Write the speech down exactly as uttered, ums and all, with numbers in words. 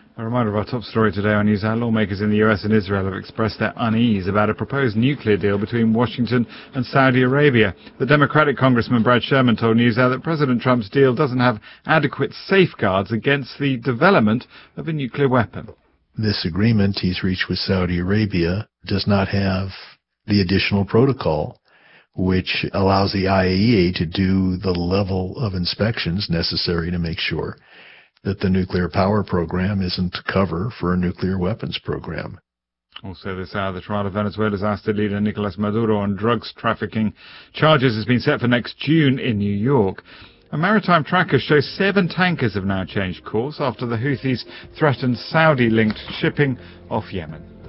A reminder of our top story today on NewsHour. Lawmakers in the U S and Israel have expressed their unease about a proposed nuclear deal between Washington and Saudi Arabia. The Democratic Congressman Brad Sherman told NewsHour that President Trump's deal doesn't have adequate safeguards against the development of a nuclear weapon. This agreement he's reached with Saudi Arabia does not have the additional protocol which allows the I A E A to do the level of inspections necessary to make sure that the nuclear power program isn't cover for a nuclear weapons program. Also this hour, the trial of Venezuela's ousted leader Nicolas Maduro on drugs trafficking charges has been set for next June in New York. A maritime tracker shows seven tankers have now changed course after the Houthis threatened Saudi-linked shipping off Yemen.